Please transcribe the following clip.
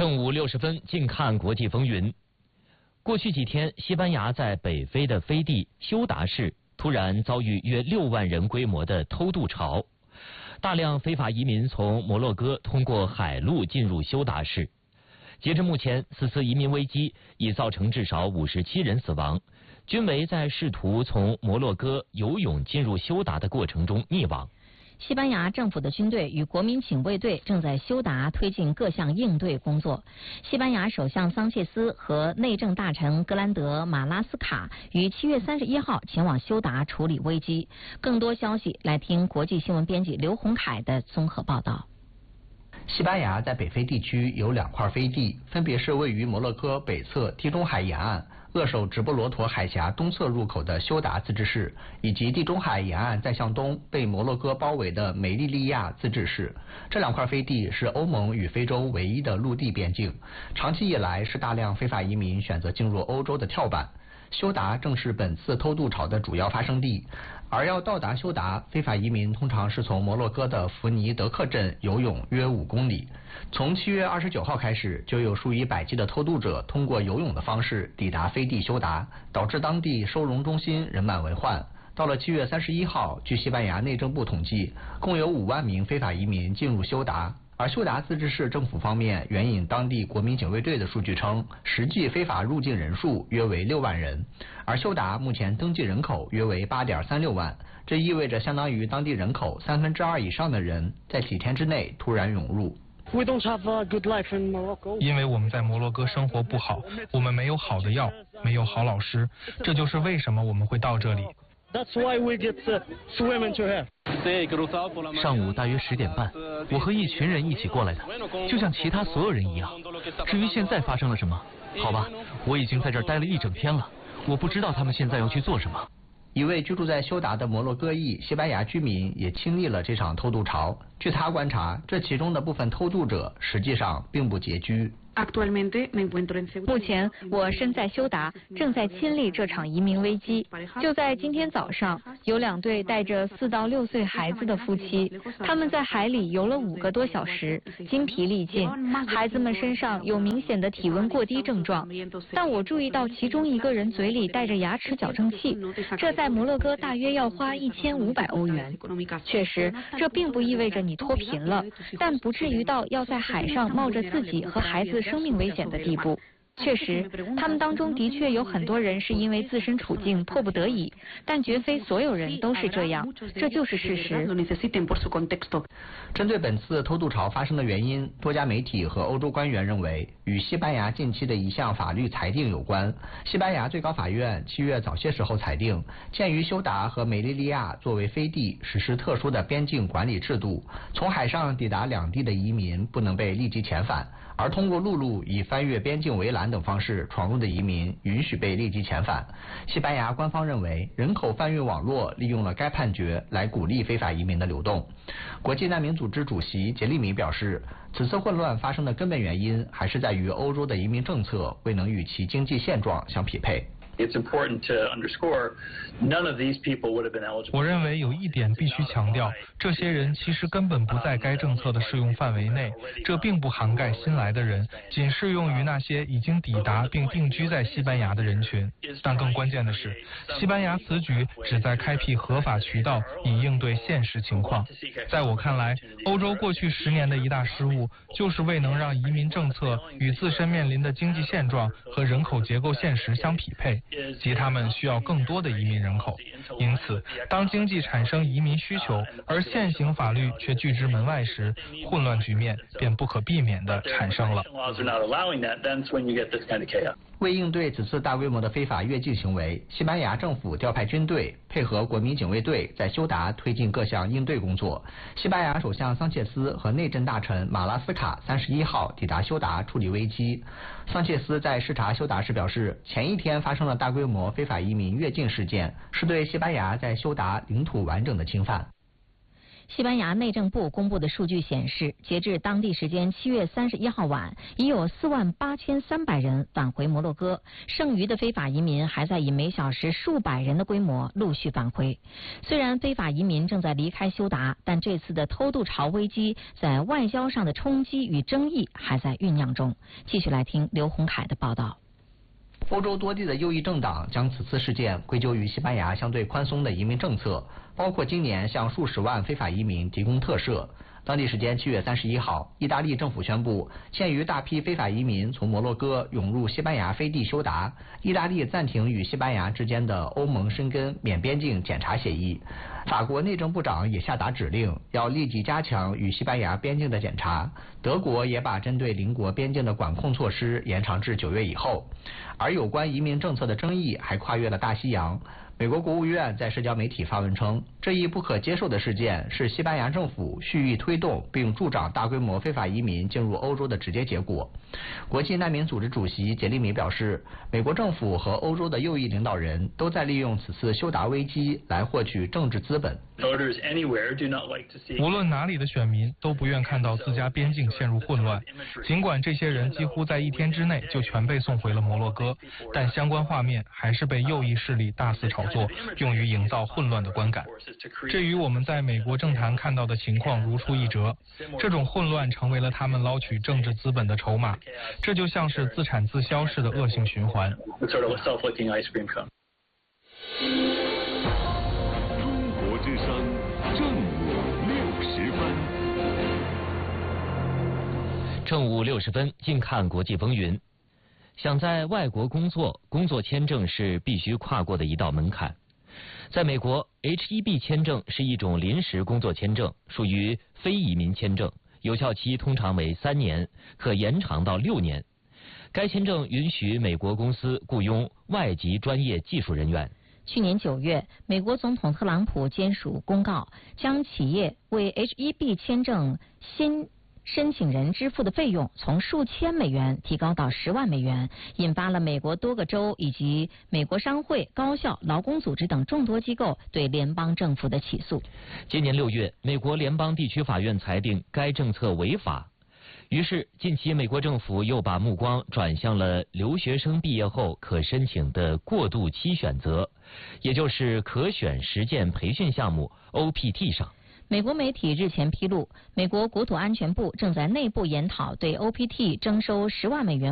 正午60分，近看国际风云。过去几天，西班牙在北非的飞地休达市突然遭遇约6万人规模的偷渡潮，大量非法移民从摩洛哥通过海路进入休达市。截至目前，此次移民危机已造成至少57人死亡，均为在试图从摩洛哥游泳进入休达的过程中溺亡。 西班牙政府的军队与国民警卫队正在休达推进各项应对工作。西班牙首相桑切斯和内政大臣格兰德马拉斯卡于7月31号前往休达处理危机。更多消息来听国际新闻编辑刘洪凯的综合报道。 西班牙在北非地区有2块飞地，分别是位于摩洛哥北侧地中海沿岸扼守直布罗陀海峡东侧入口的休达自治市，以及地中海沿岸再向东被摩洛哥包围的梅利利亚自治市。这2块飞地是欧盟与非洲唯一的陆地边境，长期以来是大量非法移民选择进入欧洲的跳板。休达正是本次偷渡潮的主要发生地，而要到达休达，非法移民通常是从摩洛哥的福尼德克镇游泳约5公里。从7月29号开始，就有数以百计的偷渡者通过游泳的方式抵达飞地休达，导致当地收容中心人满为患。到了7月31号，据西班牙内政部统计，共有5万名非法移民进入休达。而休达自治市政府方面援引当地国民警卫队的数据称，实际非法入境人数约为6万人，而休达目前登记人口约为8.36万，这意味着相当于当地人口2/3以上的人在几天之内突然涌入。 因为我们在摩洛哥生活不好，我们没有好的药，没有好老师，这就是为什么我们会到这里。 上午大约10点半，我和一群人一起过来的，就像其他所有人一样。至于现在发生了什么，好吧，我已经在这儿待了1整天了，我不知道他们现在要去做什么。 一位居住在休达的摩洛哥裔西班牙居民也亲历了这场偷渡潮。据他观察，这其中的部分偷渡者实际上并不拮据。 目前我身在休达，正在亲历这场移民危机。就在今天早上，有2对带着4到6岁孩子的夫妻，他们在海里游了5个多小时，精疲力尽。孩子们身上有明显的体温过低症状，但我注意到其中一个人嘴里带着牙齿矫正器，这在摩洛哥大约要花1500欧元。确实，这并不意味着你脱贫了，但不至于到要在海上冒着自己和孩子生命危险的地步。确实，他们当中的确有很多人是因为自身处境迫不得已，但绝非所有人都是这样，这就是事实。 针对本次偷渡潮发生的原因，多家媒体和欧洲官员认为与西班牙近期的一项法律裁定有关。西班牙最高法院7月早些时候裁定，鉴于休达和梅利利亚作为飞地实施特殊的边境管理制度，从海上抵达两地的移民不能被立即遣返，而通过陆路以翻越边境围栏等方式闯入的移民允许被立即遣返。西班牙官方认为，人口贩运网络利用了该判决来鼓励非法移民的流动。国际难民组织主席杰利米表示，此次混乱发生的根本原因还是在于欧洲的移民政策未能与其经济现状相匹配。 我认为有一点必须强调，这些人其实根本不在该政策的适用范围内，这并不涵盖新来的人，仅适用于那些已经抵达并定居在西班牙的人群。但更关键的是，西班牙此举旨在开辟合法渠道以应对现实情况。在我看来，欧洲过去10年的一大失误，就是未能让移民政策与自身面临的经济现状和人口结构现实相匹配，即他们需要更多的移民人口。因此，当经济产生移民需求，而现行法律却拒之门外时，混乱局面便不可避免地产生了。 为应对此次大规模的非法越境行为，西班牙政府调派军队配合国民警卫队在休达推进各项应对工作。西班牙首相桑切斯和内政大臣马拉斯卡31号抵达休达处理危机。桑切斯在视察休达时表示，前一天发生了大规模非法移民越境事件，是对西班牙在休达领土完整的侵犯。 西班牙内政部公布的数据显示，截至当地时间7月31号晚，已有48300人返回摩洛哥，剩余的非法移民还在以每小时数百人的规模陆续返回。虽然非法移民正在离开休达，但这次的偷渡潮危机在外交上的冲击与争议还在酝酿中。继续来听刘洪凯的报道。 欧洲多地的右翼政党将此次事件归咎于西班牙相对宽松的移民政策，包括今年向数十万非法移民提供特赦。当地时间7月31号，意大利政府宣布，鉴于大批非法移民从摩洛哥涌入西班牙飞地休达，意大利暂停与西班牙之间的欧盟申根免边境检查协议。法国内政部长也下达指令，要立即加强与西班牙边境的检查。德国也把针对邻国边境的管控措施延长至9月以后。而有关移民政策的争议还跨越了大西洋。美国国务院在社交媒体发文称，这一不可接受的事件是西班牙政府蓄意推动并助长大规模非法移民进入欧洲的直接结果。国际难民组织主席杰利米表示，美国政府和欧洲的右翼领导人都在利用此次休达危机来获取政治资本。 无论哪里的选民都不愿看到自家边境陷入混乱，尽管这些人几乎在1天之内就全被送回了摩洛哥，但相关画面还是被右翼势力大肆炒作，用于营造混乱的观感。这与我们在美国政坛看到的情况如出一辙，这种混乱成为了他们捞取政治资本的筹码，这就像是自产自销式的恶性循环。 之声正午60分。 正午60分，近看国际风云。想在外国工作，工作签证是必须跨过的一道门槛。在美国 ，H-1B 签证是一种临时工作签证，属于非移民签证，有效期通常为3年，可延长到6年。该签证允许美国公司雇佣外籍专业技术人员。 去年9月，美国总统特朗普签署公告，将企业为 H-1B 签证新申请人支付的费用从数千美元提高到10万美元，引发了美国多个州以及美国商会、高校、劳工组织等众多机构对联邦政府的起诉。 今年6月，美国联邦地区法院裁定该政策违法。于是，近期美国政府又把目光转向了留学生毕业后可申请的过渡期选择，也就是可选实践培训项目 OPT 上。 美国媒体日前披露，美国国土安全部正在内部研讨对 OPT 征收10万美元